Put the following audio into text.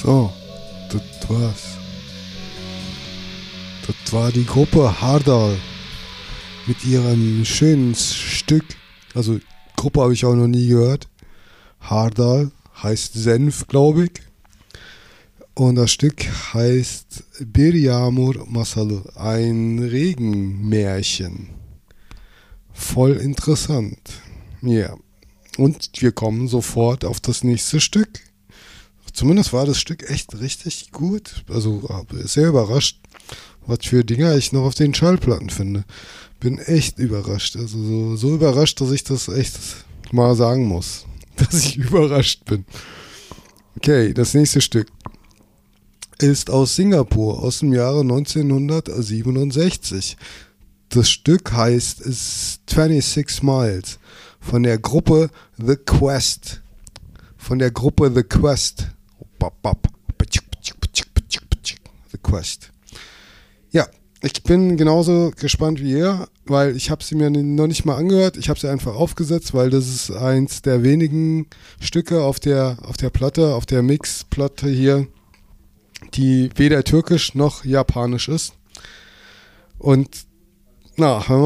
So, das war's. Das war die Gruppe Hardal mit ihrem schönen Stück. Also, Gruppe habe ich auch noch nie gehört. Hardal heißt Senf, glaube ich. Und das Stück heißt Bir Yağmur Masalı, ein Regenmärchen. Voll interessant. Ja. Und wir kommen sofort auf das nächste Stück. Zumindest war das Stück echt richtig gut. Also sehr überrascht, was für Dinger ich noch auf den Schallplatten finde. Bin echt überrascht. Also so überrascht, dass ich das echt mal sagen muss. Dass ich überrascht bin. Okay, das nächste Stück ist aus Singapur, aus dem Jahre 1967. Das Stück heißt 26 Miles von der Gruppe The Quest. The Quest. Ja, ich bin genauso gespannt wie ihr, weil ich habe sie mir noch nicht mal angehört. Ich habe sie einfach aufgesetzt, weil das ist eins der wenigen Stücke auf der Platte, auf der Mixplatte hier, die weder türkisch noch japanisch ist. Und hören wir